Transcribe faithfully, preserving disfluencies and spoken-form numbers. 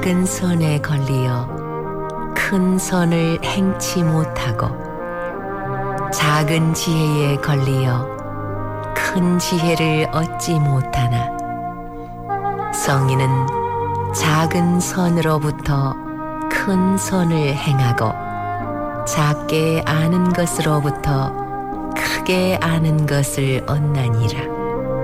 작은 선에 걸리어 큰 선을 행치 못하고 작은 지혜에 걸리어 큰 지혜를 얻지 못하나 성인은 작은 선으로부터 큰 선을 행하고 작게 아는 것으로부터 크게 아는 것을 얻나니라.